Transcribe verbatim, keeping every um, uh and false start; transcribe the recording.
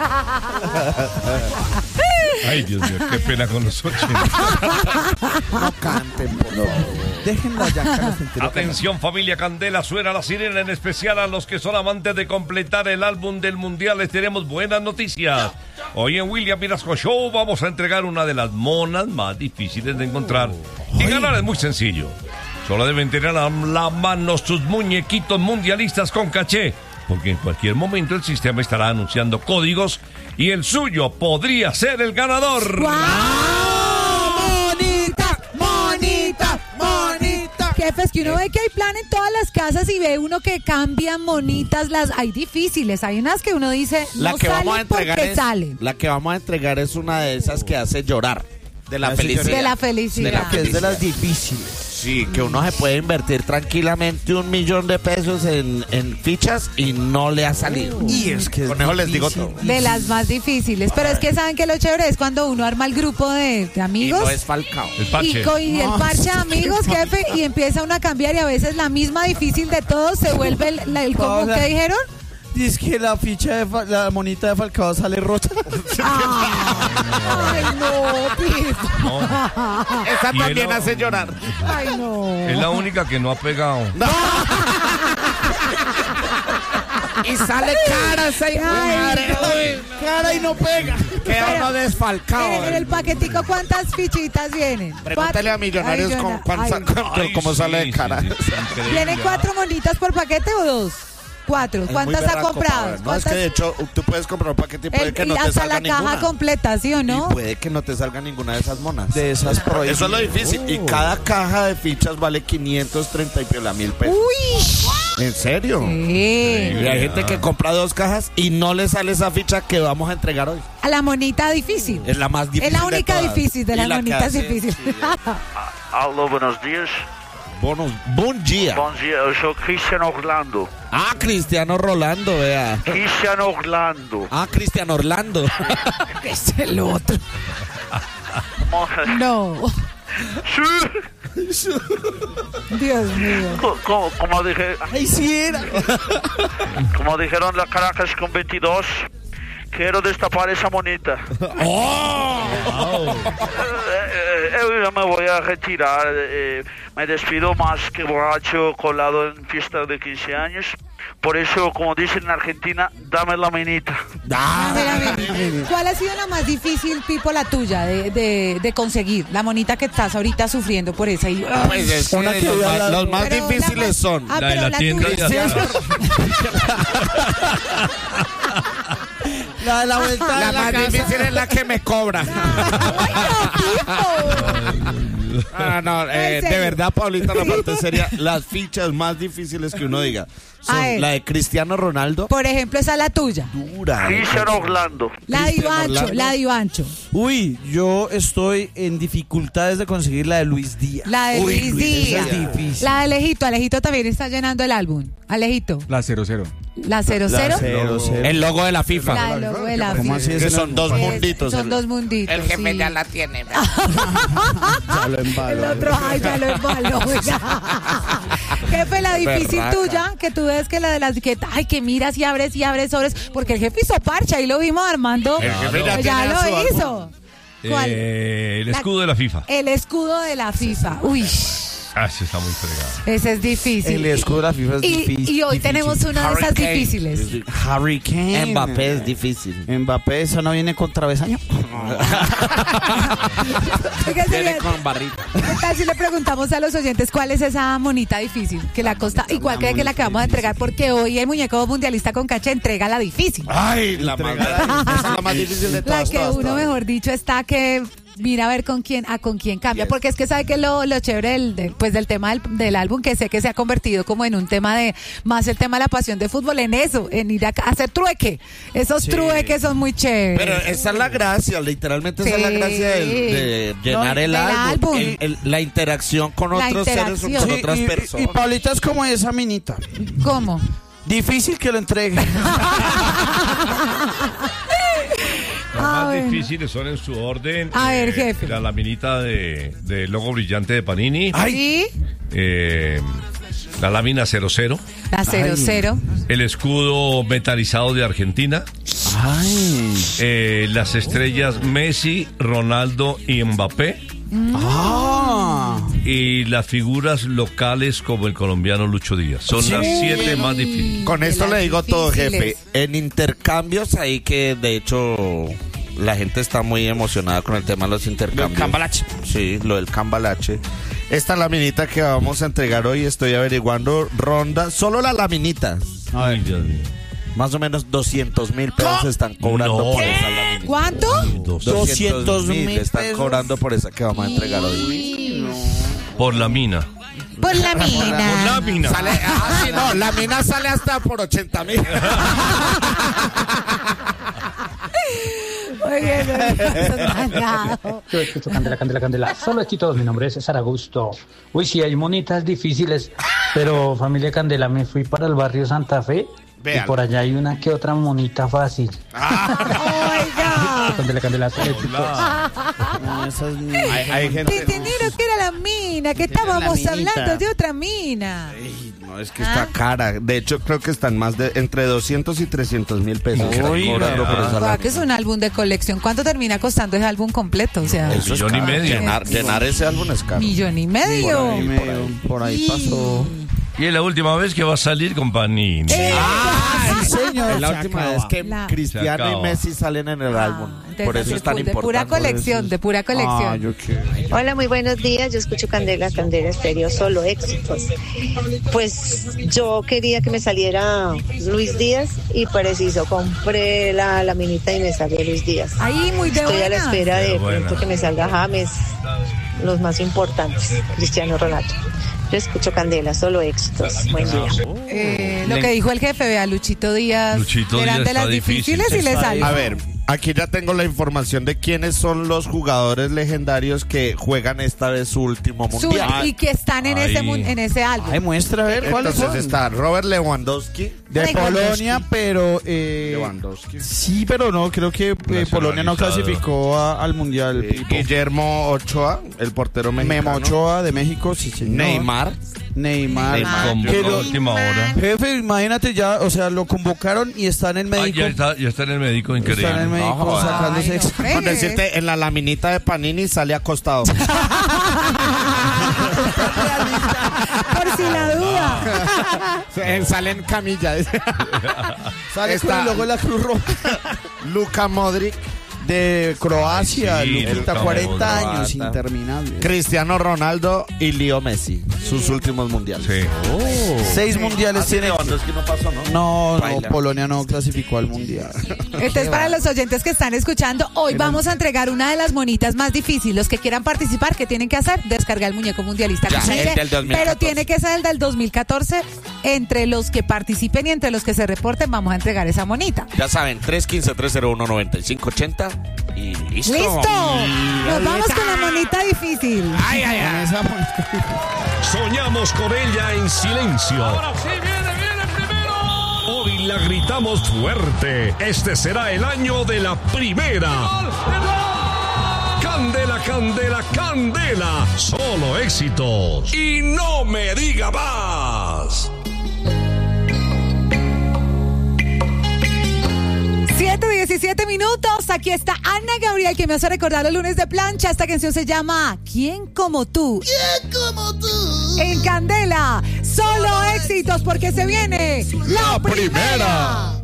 Ay, Dios mío, qué pena con los ochenta. No canten, por favor. Déjenlo ya, Carlos Quintero. Atención, familia Candela, suena la sirena, en especial a los que son amantes de completar el álbum del Mundial. Les tenemos buenas noticias. Hoy en William Vinasco Show vamos a entregar una de las monas más difíciles de encontrar. Y ganar es muy sencillo. Solo deben tener a la mano sus muñequitos mundialistas con caché, porque en cualquier momento el sistema estará anunciando códigos y el suyo podría ser el ganador. ¡Wow! ¡Monita! ¡Monita! ¡Monita! Jefes, que uno ve que hay plan en todas las casas y ve uno que cambian monitas. Las hay difíciles, hay unas que uno dice La no que salen vamos a entregar porque es, salen. La que vamos a entregar es una de esas que hace llorar. De la La felicidad. De la felicidad. De la Que es de felicidad. las difíciles. Sí, que uno se puede invertir tranquilamente un millón de pesos en, en fichas y no le ha salido. Y es que es Con eso les digo difícil. todo. De las más difíciles. Pero es que saben que lo chévere es cuando uno arma el grupo de, de Y amigos. no es Falcao. El Y, parche. co- y el No, parche de es amigos, jefe, y empieza uno a cambiar y a veces la misma difícil de todos se vuelve el, la- el combo Hola. que dijeron. Dice que la ficha de Fa- la monita de Falcao sale rota. Ay, no, Pipo. No, Esa Y también él- hace llorar. Ay, no. es la única que no ha pegado. Y sale cara esa hijo de Ay, madre. no. Uy, cara y no pega. Queda Pero, uno desfalcado. En, en el paquetico, ¿cuántas fichitas vienen? Pregúntale a Millonarios Ay, con, yo no- cuán- ay, con- Ay, cómo sí, sale de sí, cara. sí, sí, increíble. ¿Vienen cuatro monitas por paquete o dos? Cuatro. Es ¿Cuántas muy ha berraco, comprado? Pablo. No, es ¿Cuántas? que de hecho tú puedes comprar un paquete y puede El- que no y te hasta salga la caja ninguna. completa, ¿sí o no? Y puede que no te salga ninguna de esas monas. De esas prohibidas. Eso es lo difícil. Y cada caja de fichas vale quinientos treinta y piola mil pesos. Uy. ¿En serio? Sí. Y hay gente que compra dos cajas y no le sale esa ficha que vamos a entregar hoy. A la monita difícil. Es la más difícil. Es la única de todas. difícil de Y las la que monitas hace- difíciles. sí, Alô, buenos dias. Bonus, buen día. Bom dia, eu sou Cristiano Orlando. Ah, Cristiano Rolando, vea. Cristiano Orlando. Ah, Cristiano Orlando. Es el otro. No. Sí. Dios mío. Co- Como, como, dije, ¡Ay, sí era! como dijeron las Caracas con veintidós, quiero destapar esa monita. ¡Oh! Eh, eh, yo ya me voy a retirar. eh, me despido más que borracho colado en fiesta de quince años. Por eso, como dicen en Argentina, dame la minita. Ah, Mira, mira. ¿Cuál ha sido la más difícil, Pipo, la tuya, de, de, de conseguir? La monita que estás ahorita sufriendo por esa. Y, ay, pues es que Una que los, voy a más, hablar- los más pero la difíciles más- son. Ah, La de pero la tienda tuya. de azar. La de la vuelta La de la más casa. difícil es la que me cobra. Ah, no, eh, ¿En de serio? verdad, Paulita, la parte seria, las fichas más difíciles que uno diga son A ver. la de Cristiano Ronaldo. Por ejemplo, esa es la tuya. Dura. Cristiano Orlando. La de Cristiano Ivancho, Orlando. la de Ivancho. Uy, yo estoy en dificultades de conseguir la de Luis Díaz. La de Uy, Luis Luis, Díaz. esa es difícil. La de Alejito. Alejito también está llenando el álbum. Alejito. La cero cero. La cero cero. Cero, cero. El logo de la FIFA. La del logo de la ¿Cómo FIFA. así es que el son dos Es- munditos. Son el- dos munditos. El jefe sí. ya la tiene. Ya lo El embalo. otro, ay, ya lo embaló. Jefe, la difícil Berraca. tuya, que tú ves que la de las que, ay, que miras y abres y abres sobres, porque el jefe hizo parcha y lo vimos armando. El jefe ya Pues tiene ya su lo álbum. hizo. ¿Cuál? Eh, el La- escudo de la FIFA. El escudo de la FIFA. Uy, Ah, sí, está muy fregado. ese es difícil. El escudo de la FIFA es y, difícil. y hoy difícil. tenemos una de esas Hurricane. difíciles. Harry Kane. Mbappé es difícil. Mbappé, ¿eso no viene con travesaño? Fíjese Viene bien, con barrita. ¿qué tal si le preguntamos a los oyentes cuál es esa monita difícil? Que la costa, y cuál cree que la que vamos a entregar, porque hoy el muñeco mundialista con caché entrega la difícil. Ay, la más, esa es la más difícil de La todas. que todas, uno, todas. mejor dicho, está que mira a ver con quién, a con quién cambia, porque es que sabe que lo, lo chévere del, de- pues del tema del, del álbum, que sé que se ha convertido como en un tema de, más el tema de la pasión de fútbol, en eso, en ir a, a hacer trueque, esos Sí. trueques son muy chéveres. Pero esa es la gracia, literalmente esa es la Sí. gracia de, de llenar No, el del álbum, álbum. el- el- la interacción con La otros seres, interacción. con Sí, otras y, y- personas. y Paulita es como esa minita. ¿Cómo? Difícil que lo entregue. Las Ah, más bueno. difíciles son en su orden. A ver, jefe. La laminita de, de logo brillante de Panini. ¿Sí? eh, la lámina cero cero. La cero Ay. cero. El escudo metalizado de Argentina. Ay. Eh, las estrellas Messi, Ronaldo y Mbappé. Ah. Y las figuras locales como el colombiano Lucho Díaz. Son Sí. las siete más difíciles. Con de esto las le digo todo, difíciles. jefe. En intercambios ahí que de hecho la gente está muy emocionada con el tema de los intercambios. cambalache. Sí, lo del cambalache. Esta laminita que vamos a entregar hoy, estoy averiguando, ronda, solo la laminita. Ay, Dios mío. Más o menos doscientos mil pesos están cobrando No. por esa laminita. ¿Cuánto? doscientos mil están pesos. cobrando por esa que vamos a entregar hoy. Por la mina. Por la Por mina. la mina. Sale, ah, sí, no, la mina sale hasta por ochenta mil. Muy bien, no, Yo escucho Candela, Candela, Candela. Solo éxitos, mi nombre es César Augusto. Uy, sí, hay monitas difíciles, pero familia Candela, me fui para el barrio Santa Fe Vean. y por allá hay una que otra monita fácil. Oiga. Candela, Candela, solo éxitos. No, esas ni- Hay, hay gente. Entendieron que era la mina, que Era la estábamos minita. hablando de otra mina. Ay, no, es que está cara. De hecho, creo que están más de entre doscientos y trescientos mil pesos. Oiga. Están cobrando por esa Guau, lámina. que es un álbum de colección. ¿Cuánto termina costando ese álbum completo? O sea, Eso es Millón y caro. medio. Llenar, llenar ese álbum es caro. millón y medio. Por ahí, me- por ahí pasó. Y es la última vez que va a salir con Panini. Ah, sí, señor. Es la Se última acaba. vez que La- Se Cristiano y acaba. Messi salen en el álbum. Ah, entonces Por eso así es tan full, de importante. pura colección, de pura colección. Ah, yo qué. Hola, muy buenos días. Yo escucho Candela, Candela Estéreo, solo éxitos. Pues yo quería que me saliera Luis Díaz y preciso compré la laminita y me salió Luis Díaz. Ahí, muy de Estoy a la buena. espera de Qué buena. pronto que me salga James, los más importantes, Cristiano Ronaldo. Yo escucho Candela, solo éxitos. Buen día. Eh, lo que dijo el jefe, vea, Luchito Díaz. Luchito eran Díaz de las está difícil. difíciles y le Está salió. A ver, aquí ya tengo la información de quiénes son los jugadores legendarios que juegan esta vez su último Su- mundial. y que están en ese, Ay. mun- en ese álbum. Ay, muestra a ver cuáles Entonces son. está Robert Lewandowski. De Ay, Polonia, pero eh, Lewandowski. sí, pero no, creo que eh, Polonia no Nacionalizado. clasificó a- al mundial. Eh, Pipo. Guillermo Ochoa, el portero mexicano. Memo Ochoa de México, sí, señor. Neymar. Neymar. Neymar. Convocó Que a lo- última hora. Jefe, imagínate ya, o sea, lo convocaron y está en el Ah, médico. ya está, ya está en el médico, está en el increíble. médico Ay, sacándose no, exámenes. Con Pérez. decirte, en la laminita de Panini sale acostado. Por si la duda. Sale en camilla. Sale con Está- el logo de la Cruz Roja. Luka Modric. De Croacia, Sí, Luquita, Luka cuarenta Modric. años, interminable. Cristiano Ronaldo y Leo Messi. Sus últimos mundiales. Sí. Seis mundiales tiene. Lewandowski no pasó, ¿no? No, no, Baila. Polonia no clasificó al mundial. Entonces, para los oyentes que están escuchando, hoy vamos a entregar una de las monitas más difíciles. Los que quieran participar, ¿qué tienen que hacer? Descargar el muñeco mundialista. Ya, con el ese, del dos mil catorce. pero tiene que ser el del dos mil catorce. Entre los que participen y entre los que se reporten, vamos a entregar esa monita. Ya saben, tres uno cinco, tres cero uno, nueve cinco ocho cero y listo. ¡Listo! Nos vamos con la monita difícil. Ay, ay, ay. Soñamos con ella en silencio. Ahora sí, viene, viene primero. Hoy la gritamos fuerte. Este será el año de la primera. Candela, Candela, Candela. Solo éxitos. Y no me diga más. siete diecisiete minutos. Aquí está Ana Gabriel, que me hace recordar los lunes de plancha. Esta canción se llama ¿Quién como tú? ¿Quién como tú? En Candela. Solo éxitos porque se viene la primera.